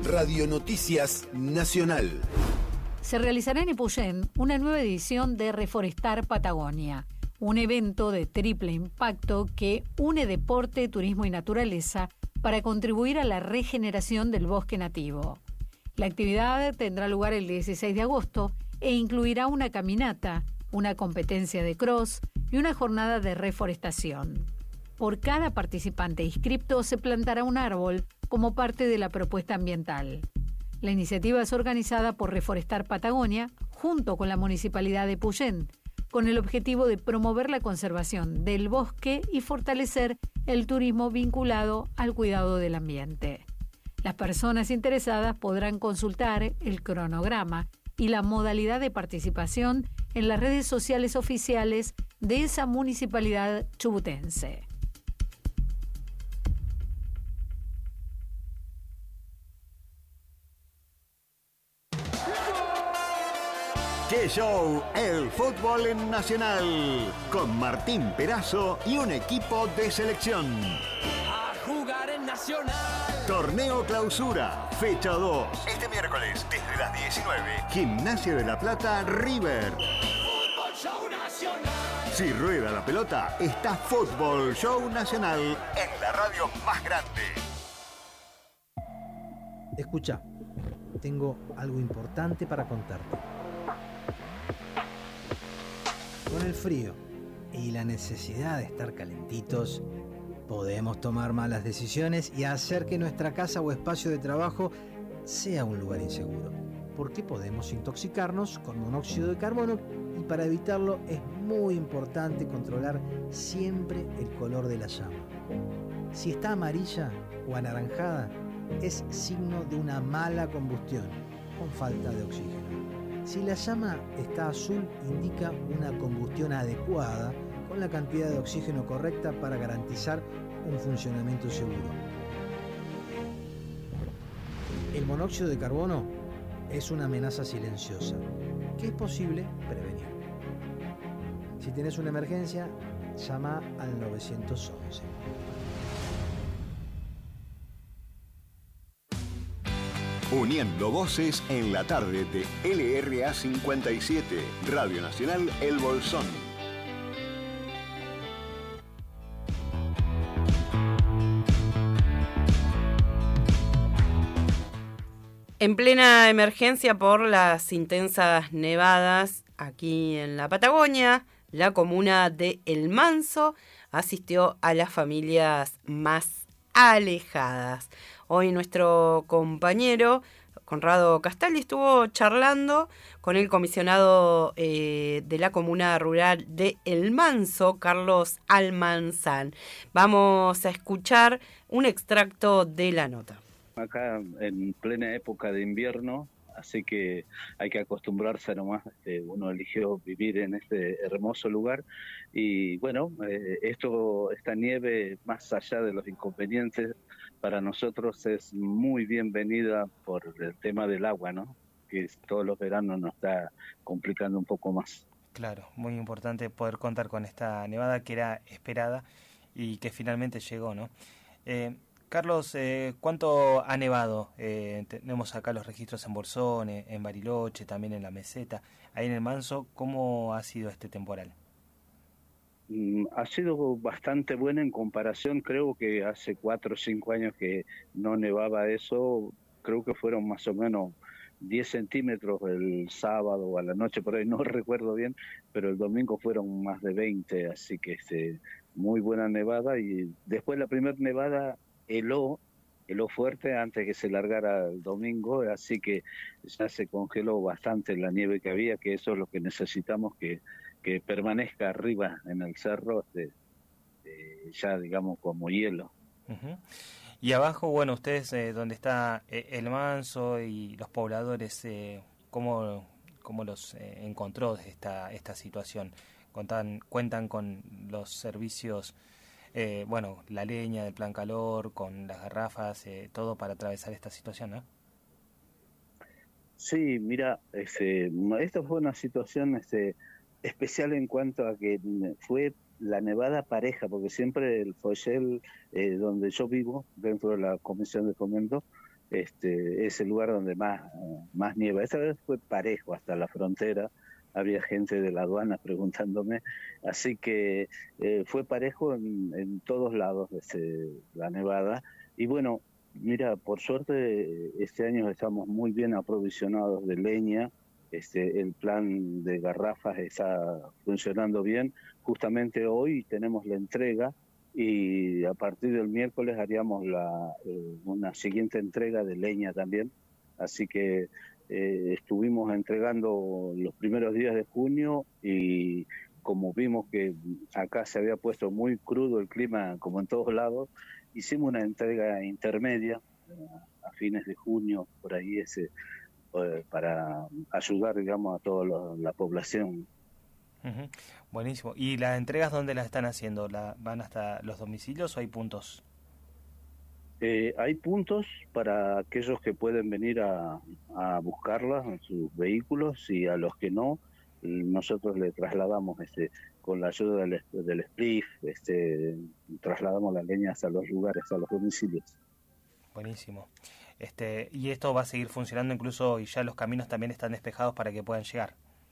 Radio Noticias Nacional. Se realizará en Epuyén una nueva edición de Reforestar Patagonia, un evento de triple impacto que une deporte, turismo y naturaleza para contribuir a la regeneración del bosque nativo. La actividad tendrá lugar el 16 de agosto e incluirá una caminata, una competencia de cross y una jornada de reforestación. Por cada participante inscripto se plantará un árbol como parte de la propuesta ambiental. La iniciativa es organizada por Reforestar Patagonia junto con la Municipalidad de Epuyén, con el objetivo de promover la conservación del bosque y fortalecer el turismo vinculado al cuidado del ambiente. Las personas interesadas podrán consultar el cronograma y la modalidad de participación en las redes sociales oficiales de esa municipalidad chubutense. ¡Qué show! El fútbol en Nacional, con Martín Perazo y un equipo de selección. A jugar en Nacional. Torneo Clausura, fecha 2. Este miércoles, desde las 19, Gimnasia de la Plata, River. Fútbol Show Nacional. Si rueda la pelota, está Fútbol Show Nacional en la radio más grande. Escucha, tengo algo importante para contarte. Con el frío y la necesidad de estar calentitos, podemos tomar malas decisiones y hacer que nuestra casa o espacio de trabajo sea un lugar inseguro. Porque podemos intoxicarnos con monóxido de carbono y para evitarlo es muy importante controlar siempre el color de la llama. Si está amarilla o anaranjada, es signo de una mala combustión con falta de oxígeno. Si la llama está azul, indica una combustión adecuada con la cantidad de oxígeno correcta para garantizar un funcionamiento seguro. El monóxido de carbono es una amenaza silenciosa que es posible prevenir. Si tienes una emergencia, llama al 911. Uniendo voces en la tarde de LRA 57, Radio Nacional El Bolsón. En plena emergencia por las intensas nevadas aquí en la Patagonia, la comuna de El Manso asistió a las familias más alejadas. Hoy nuestro compañero Conrado Castaldi estuvo charlando con el comisionado de la comuna rural de El Manso, Carlos Almanzán. Vamos a escuchar un extracto de la nota. Acá en plena época de invierno, así que hay que acostumbrarse nomás. Uno eligió vivir en este hermoso lugar y bueno, esta nieve, más allá de los inconvenientes, para nosotros es muy bienvenida por el tema del agua, ¿no? Que todos los veranos nos está complicando un poco más. Claro, muy importante poder contar con esta nevada que era esperada y que finalmente llegó, ¿no? Carlos, ¿cuánto ha nevado? Tenemos acá los registros en Bolsón, en Bariloche, también en la Meseta. Ahí en El Manso, ¿cómo ha sido este temporal? Ha sido bastante buena en comparación. Creo que hace 4 o 5 años que no nevaba eso. Creo que fueron más o menos 10 centímetros el sábado o a la noche, por ahí no recuerdo bien, pero el domingo fueron más de 20, así que muy buena nevada. Y después la primera nevada heló fuerte antes que se largara el domingo, así que ya se congeló bastante la nieve que había, que eso es lo que necesitamos, que permanezca arriba en el cerro, ya digamos como hielo. Uh-huh. Y abajo, bueno, ustedes donde está El Manso y los pobladores, ¿cómo los encontró esta situación? Cuentan con los servicios, la leña del Plan Calor, con las garrafas, todo para atravesar esta situación, ¿no? Sí, mira, esta fue una situación especial en cuanto a que fue la nevada pareja, porque siempre el Foyel, donde yo vivo, dentro de la Comisión de Fomento, es el lugar donde más nieva. Esta vez fue parejo hasta la frontera, había gente de la aduana preguntándome, así que fue parejo en todos lados la nevada. Y bueno, mira, por suerte este año estamos muy bien aprovisionados de leña. El plan de garrafas está funcionando bien. Justamente hoy tenemos la entrega y a partir del miércoles haríamos una siguiente entrega de leña también. Así que estuvimos entregando los primeros días de junio y como vimos que acá se había puesto muy crudo el clima como en todos lados, hicimos una entrega intermedia a fines de junio, por ahí para ayudar, digamos, a toda la población. Uh-huh. Buenísimo. ¿Y las entregas dónde las están haciendo? ¿Van hasta los domicilios o hay puntos? Hay puntos para aquellos que pueden venir a buscarlas en sus vehículos y a los que no, nosotros le trasladamos con la ayuda del SPLIF, trasladamos la leña hasta los lugares, a los domicilios. Buenísimo. Y esto va a seguir funcionando incluso y ya los caminos también están despejados para que puedan llegar.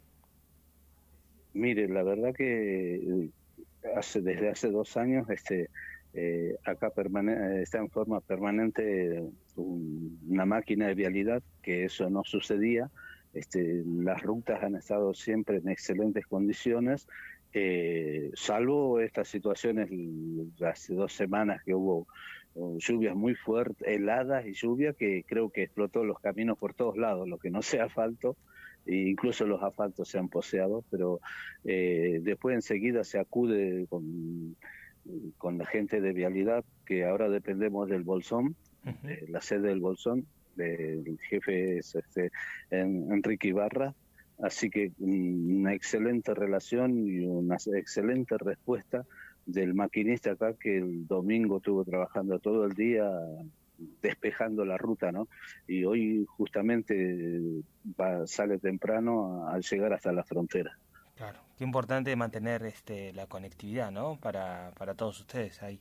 Mire, la verdad que desde hace 2 años acá está en forma permanente una máquina de vialidad, que eso no sucedía. Las rutas han estado siempre en excelentes condiciones, salvo estas situaciones hace 2 semanas que hubo lluvias muy fuertes, heladas y lluvia que creo que explotó los caminos por todos lados, lo que no sea asfalto, e incluso los asfaltos se han poseado, pero después enseguida se acude con la gente de vialidad, que ahora dependemos del Bolsón, uh-huh. La sede del Bolsón, el jefe es Enrique Ibarra, así que una excelente relación y una excelente respuesta del maquinista acá, que el domingo estuvo trabajando todo el día despejando la ruta, ¿no? Y hoy justamente sale temprano al llegar hasta la frontera. Claro, qué importante mantener la conectividad, ¿no? Para todos ustedes ahí.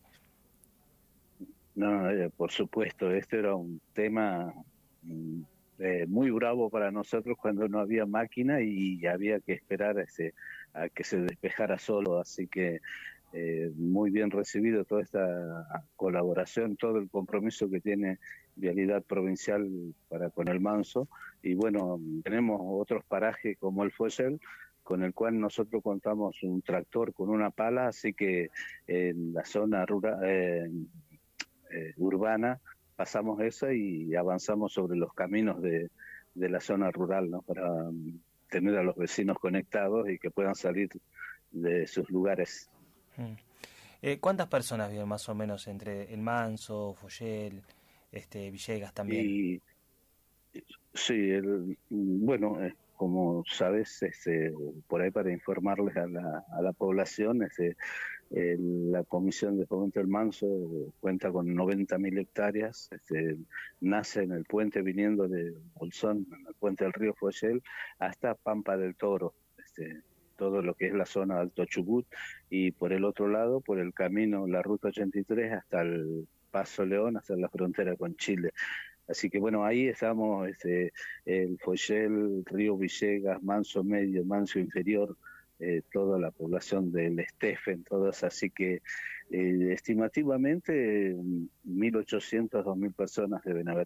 No, por supuesto, este era un tema muy bravo para nosotros cuando no había máquina y había que esperar a que se despejara solo, así que muy bien recibido toda esta colaboración, todo el compromiso que tiene Vialidad Provincial para con el Manso. Y bueno, tenemos otros parajes como el Fuesel, con el cual nosotros contamos un tractor con una pala, así que en la zona rural, urbana pasamos esa y avanzamos sobre los caminos de la zona rural, ¿no? Para tener a los vecinos conectados y que puedan salir de sus lugares. ¿Cuántas personas viven más o menos entre el Manso, Foyel, Villegas también? Sí, bueno, como sabes, por ahí para informarles a la población, la Comisión de Fomento del Manso cuenta con 90.000 hectáreas, nace en el puente viniendo de Bolsón, en el puente del río Foyel, hasta Pampa del Toro, todo lo que es la zona de Alto Chubut, y por el otro lado, por el camino, la ruta 83 hasta el Paso León, hasta la frontera con Chile. Así que bueno, ahí estamos, el Foyel, Río Villegas, Manso Medio, Manso Inferior, toda la población del Estefen, todas, así que estimativamente 1.800, 2.000 personas deben haber.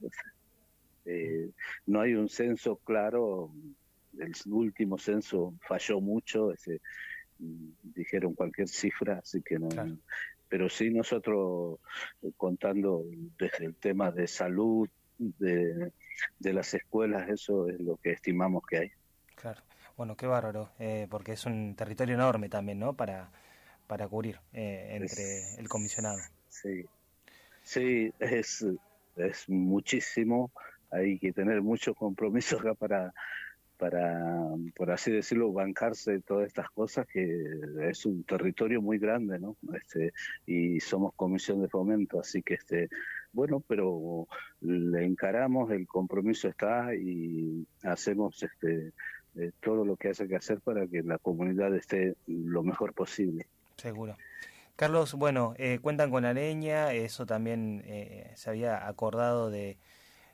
No hay un censo claro, el último censo falló mucho, dijeron cualquier cifra, así que no. Claro. Pero sí, nosotros contando desde el tema de salud, de las escuelas, eso es lo que estimamos que hay. Claro, bueno, qué bárbaro, porque es un territorio enorme también, ¿no? Para cubrir entre el comisionado. Sí, es muchísimo, hay que tener mucho compromiso acá para, por así decirlo, bancarse todas estas cosas, que es un territorio muy grande, ¿no? Y somos comisión de fomento, así que bueno, pero le encaramos, el compromiso está y hacemos todo lo que haya que hacer para que la comunidad esté lo mejor posible. Seguro. Carlos, bueno, cuentan con la leña, eso también se había acordado de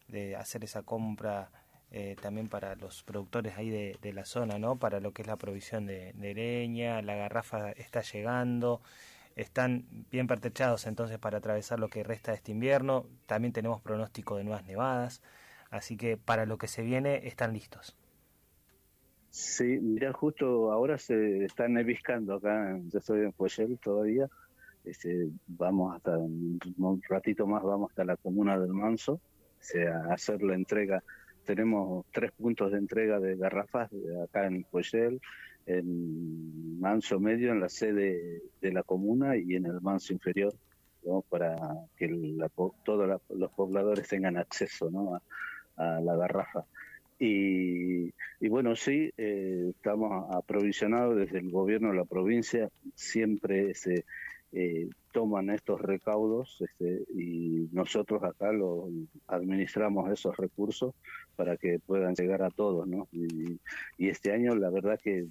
de hacer esa compra también para los productores ahí de la zona, ¿no? Para lo que es la provisión de leña, la garrafa está llegando, están bien pertrechados entonces para atravesar lo que resta de este invierno. También tenemos pronóstico de nuevas nevadas, así que para lo que se viene están listos. Sí, mira, justo ahora se está neviscando acá, yo estoy en Poyel todavía, vamos hasta un ratito más, vamos hasta la comuna del Manso, a hacer la entrega. Tenemos 3 puntos de entrega de garrafas acá en Poyel, en Manso Medio, en la sede de la comuna, y en el Manso Inferior, ¿no? Para que todos los pobladores tengan acceso, ¿no? a la garrafa. Y bueno, sí, estamos aprovisionados desde el gobierno de la provincia, siempre toman estos recaudos y nosotros acá administramos esos recursos para que puedan llegar a todos, ¿no? Y este año la verdad que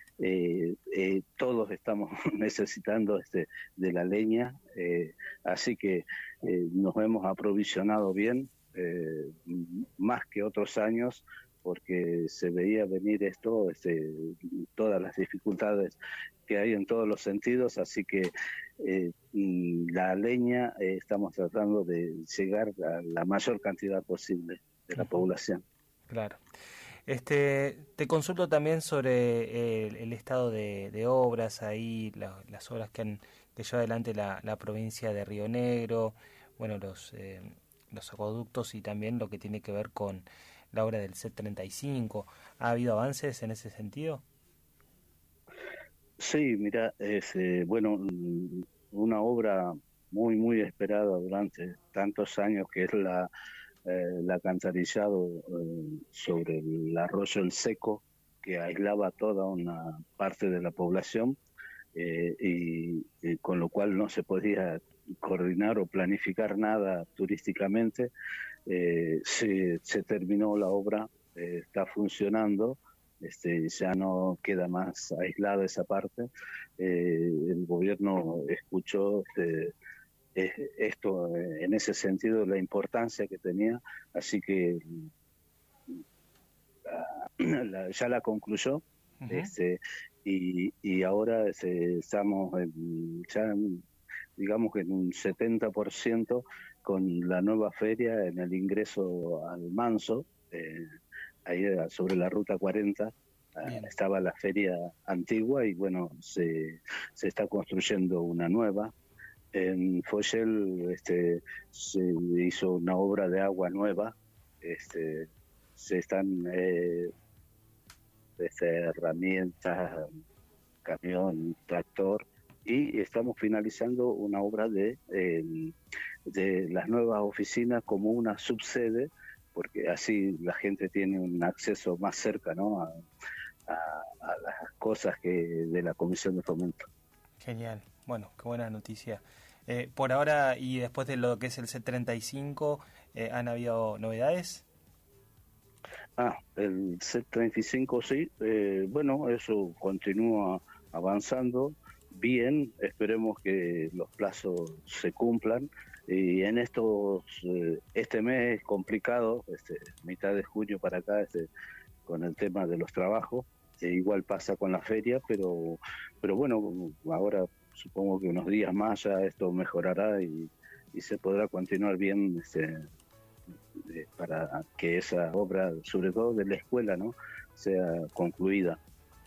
todos estamos necesitando de la leña, así que nos hemos aprovisionado bien, más que otros años, porque se veía venir esto, todas las dificultades que hay en todos los sentidos, así que la leña estamos tratando de llegar a la mayor cantidad posible de la población. Claro. Te consulto también sobre el estado de obras ahí, las obras que lleva adelante la provincia de Río Negro, bueno, los acueductos y también lo que tiene que ver con la obra del C35. ¿Ha habido avances en ese sentido? Sí, mira, bueno, una obra muy, muy esperada durante tantos años, que es el alcantarillado sobre el arroyo El Seco, que aislaba toda una parte de la población, y con lo cual no se podía coordinar o planificar nada turísticamente. Se terminó la obra, está funcionando, ya no queda más aislada esa parte. El gobierno escuchó esto en ese sentido, la importancia que tenía, así que ya la concluyó. Uh-huh. Y ahora estamos digamos que en un 70% con la nueva feria en el ingreso al Manso, ahí sobre la ruta 40. Estaba la feria antigua y bueno, se está construyendo una nueva. En Foyel se hizo una obra de agua nueva, se están herramientas, camión, tractor, y estamos finalizando una obra de las nuevas oficinas como una subsede, porque así la gente tiene un acceso más cerca, ¿no? a las cosas que de la Comisión de Fomento. Genial, bueno, qué buena noticia. Por ahora, y después de lo que es el C35, ¿han habido novedades? El C35 sí, bueno, eso continúa avanzando bien, esperemos que los plazos se cumplan, y en este mes es complicado, mitad de junio para acá, con el tema de los trabajos, igual pasa con la feria, pero bueno, ahora supongo que unos días más ya esto mejorará y se podrá continuar bien, para que esa obra, sobre todo de la escuela, ¿no?, sea concluida.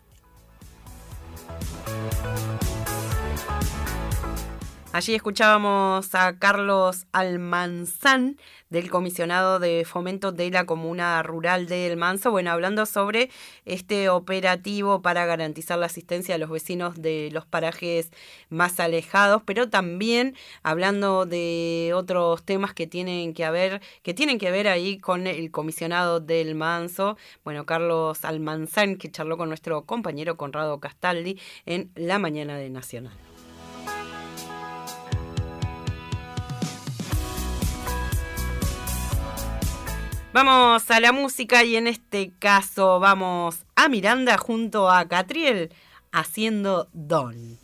Allí escuchábamos a Carlos Almanzán, del Comisionado de Fomento de la Comuna Rural de El Manso, bueno, hablando sobre este operativo para garantizar la asistencia a los vecinos de los parajes más alejados, pero también hablando de otros temas que tienen que ver ahí con el Comisionado del Manso. Bueno, Carlos Almanzán, que charló con nuestro compañero Conrado Castaldi en La Mañana de Nacional. Vamos a la música y en este caso vamos a Miranda junto a Catriel haciendo Don.